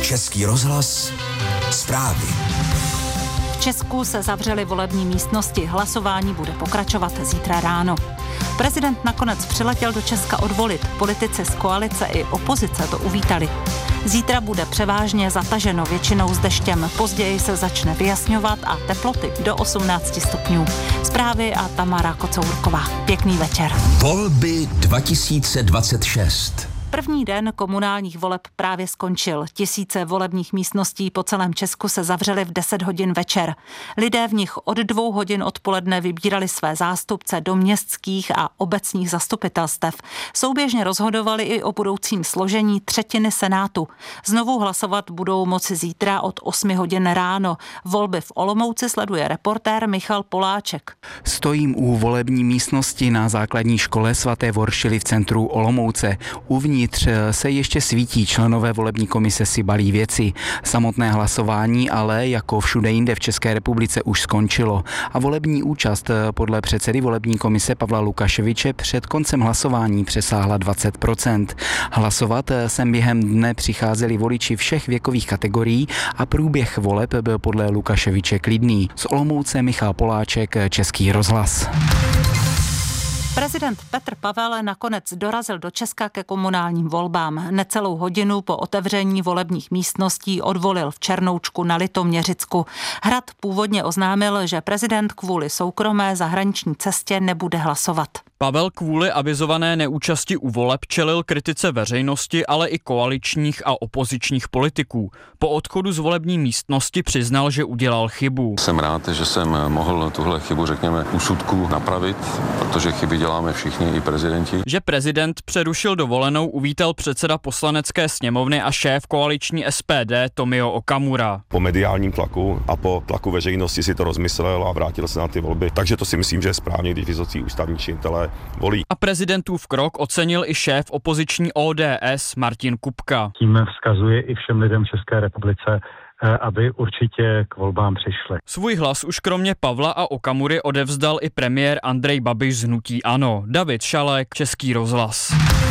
Český rozhlas zprávy. V Česku se zavřely volební místnosti. Hlasování bude pokračovat zítra ráno. Prezident nakonec přiletěl do Česka odvolit. Politici z koalice i opozice to uvítali. Zítra bude převážně zataženo, většinou s deštěm. Později se začne vyjasňovat a teploty do 18 stupňů. Zprávy a Tamara Kocourková. Pěkný večer. Volby 2026. První den komunálních voleb právě skončil. Tisíce volebních místností po celém Česku se zavřely v 10 hodin večer. Lidé v nich od 2 hodin odpoledne vybírali své zástupce do městských a obecních zastupitelstev. Souběžně rozhodovali i o budoucím složení třetiny Senátu. Znovu hlasovat budou moci zítra od 8 hodin ráno. Volby v Olomouci sleduje reportér Michal Poláček. Stojím u volební místnosti na základní škole svaté Voršily v centru Olomouce. Uvnitř se ještě svítí, členové volební komise si balí věci. Samotné hlasování ale jako všude jinde v České republice už skončilo a volební účast podle předsedy volební komise Pavla Lukaševiče před koncem hlasování přesáhla 20%. Hlasovat sem během dne přicházeli voliči všech věkových kategorií a průběh voleb byl podle Lukaševiče klidný. Z Olomouce Michal Poláček, Český rozhlas. Prezident Petr Pavel nakonec dorazil do Česka ke komunálním volbám. Necelou hodinu po otevření volebních místností odvolil v Černoučku na Litoměřicku. Hrad původně oznámil, že prezident kvůli soukromé zahraniční cestě nebude hlasovat. Pavel kvůli avizované neúčasti u voleb čelil kritice veřejnosti, ale i koaličních a opozičních politiků. Po odchodu z volební místnosti přiznal, že udělal chybu. Jsem rád, že jsem mohl tuhle chybu, řekněme, úsudku napravit, protože chyby děláme všichni, i prezidenti. Že prezident přerušil dovolenou, uvítal předseda Poslanecké sněmovny a šéf koaliční SPD Tomio Okamura. Po mediálním tlaku a po tlaku veřejnosti si to rozmyslel a vrátil se na ty volby. Takže to si myslím, že je správně, když vysocí ústavní činitelé volí. A prezidentův krok ocenil i šéf opoziční ODS Martin Kupka. Tím vzkazuje i všem lidem v České republice, aby určitě k volbám přišli. Svůj hlas už kromě Pavla a Okamury odevzdal i premiér Andrej Babiš z hnutí ANO. David Šalek, Český rozhlas.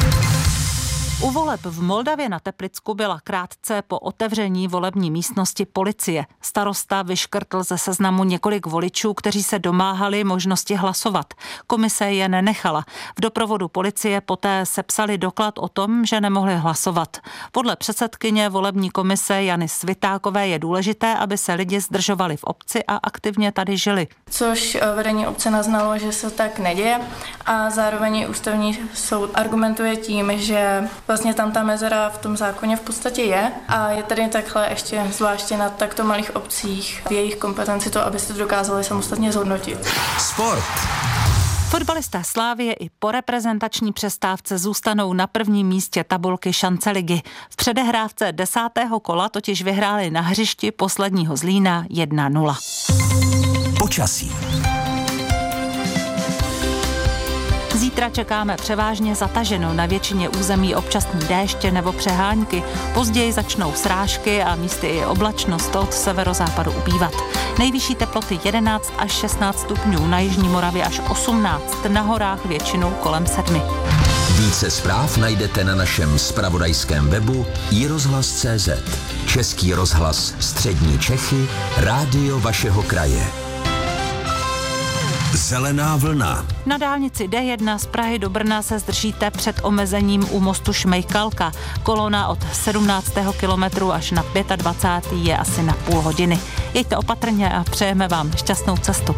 U voleb v Moldavě na Teplicku byla krátce po otevření volební místnosti policie. Starosta vyškrtl ze seznamu několik voličů, kteří se domáhali možnosti hlasovat. Komise je nenechala. V doprovodu policie poté sepsali doklad o tom, že nemohli hlasovat. Podle předsedkyně volební komise Jany Svitákové je důležité, aby se lidi zdržovali v obci a aktivně tady žili. Což vedení obce naznalo, že se tak neděje a zároveň ústavní soud argumentuje tím, že vlastně tam ta mezera v tom zákoně v podstatě je a je tady takhle ještě zvláště na takto malých obcích v jejich kompetenci to, abyste dokázali samostatně zhodnotit. Sport. Fotbalisté Slávie i po reprezentační přestávce zůstanou na prvním místě tabulky šance ligy. V předehrávce 10. kola totiž vyhráli na hřišti posledního Zlína 1-0. Počasí. Zítra čekáme převážně zataženo, na většině území občasný déšť nebo přehánky. Později začnou srážky a místy i oblačnost od severozápadu ubývat. Nejvyšší teploty 11 až 16 stupňů, na jižní Moravě až 18, na horách většinou kolem 7. Více zpráv najdete na našem zpravodajském webu iRozhlas.cz. Český rozhlas Střední Čechy, rádio vašeho kraje. Zelená vlna. Na dálnici D1 z Prahy do Brna se zdržíte před omezením u mostu Šmejkalka. Kolona od 17. kilometru až na 25. je asi na půl hodiny. Jeďte opatrně a přejeme vám šťastnou cestu.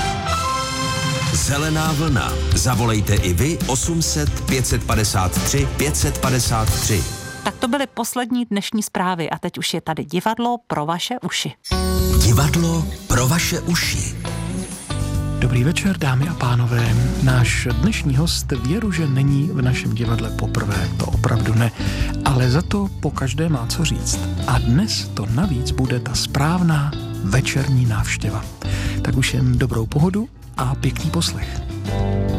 Zelená vlna. Zavolejte i vy 800 553 553. Tak to byly poslední dnešní zprávy a teď už je tady divadlo pro vaše uši. Divadlo pro vaše uši. Dobrý večer, dámy a pánové. Náš dnešní host věru, že není v našem divadle poprvé, to opravdu ne, ale za to pokaždé má co říct. A dnes to navíc bude ta správná večerní návštěva. Tak už jen dobrou pohodu a pěkný poslech.